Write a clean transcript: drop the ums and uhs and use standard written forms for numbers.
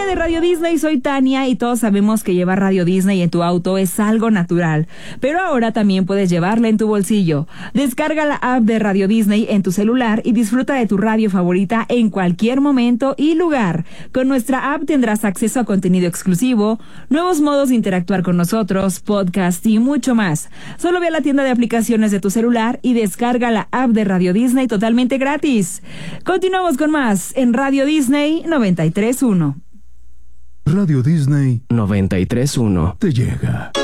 de Radio Disney, soy Tania y todos sabemos que llevar Radio Disney en tu auto es algo natural, pero ahora también puedes llevarla en tu bolsillo. Descarga la app de Radio Disney en tu celular y disfruta de tu radio favorita en cualquier momento y lugar. Con nuestra app tendrás acceso a contenido exclusivo, nuevos modos de interactuar con nosotros, podcast y mucho más. Solo ve a la tienda de aplicaciones de tu celular y descarga la app de Radio Disney totalmente gratis. Continuamos con más en Radio Disney 93.1. Radio Disney 93.1 te llega.